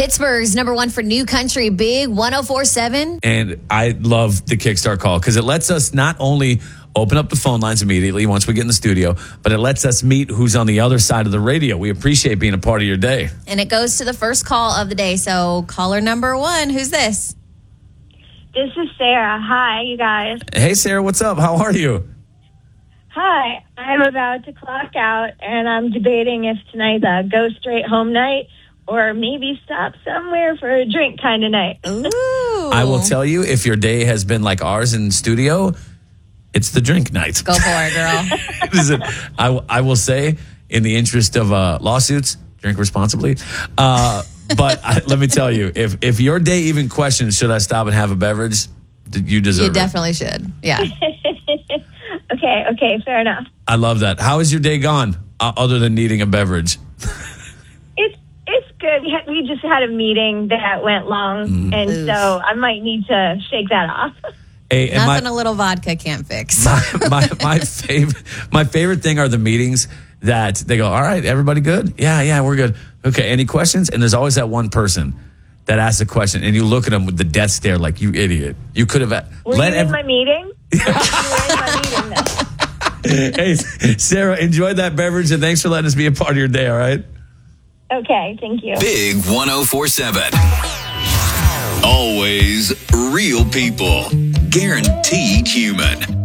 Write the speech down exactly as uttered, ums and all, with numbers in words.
Pittsburgh's number one for new country, Big one oh four point seven. And I love the Kickstart call because it lets us not only open up the phone lines immediately once we get in the studio, but it lets us meet who's on the other side of the radio. We appreciate being a part of your day. And it goes to the first call of the day. So caller number one, who's this? This is Sarah. Hi, you guys. Hey, Sarah, what's up? How are you? Hi. I'm about to clock out, and I'm debating if tonight's a go straight home night or maybe stop somewhere for a drink kind of night. Ooh. I will tell you, if your day has been like ours in studio, it's the drink night. Go for it, girl. Listen, I, I will say, in the interest of uh, lawsuits, drink responsibly. Uh, but I, let me tell you, if if your day even questions, should I stop and have a beverage, you deserve You it. definitely should. Yeah. Okay, okay, fair enough. I love that. How has your day gone, uh, other than needing a beverage? It's it's good. We, had, we just had a meeting that went long, Mm. and Oof. so I might need to shake that off. Hey, and Nothing my, a little vodka can't fix. my, my, my, favorite, my favorite thing are the meetings that they go, all right, everybody good? Yeah, yeah, we're good. Okay, any questions? And there's always that one person that asks a question, and you look at them with the death stare like, you idiot. You could have Were let you in every- my meeting? You were in my meeting, though. Hey, Sarah, enjoy that beverage, and thanks for letting us be a part of your day, all right? Okay, thank you. Big one oh four seven. Always real people. Guaranteed human.